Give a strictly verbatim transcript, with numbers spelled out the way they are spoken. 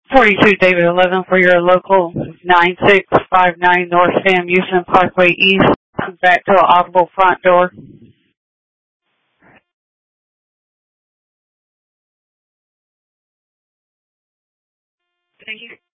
forty-two David eleven for your local nine six five nine North Sam Houston Parkway East. Back to an audible front door. Thank you.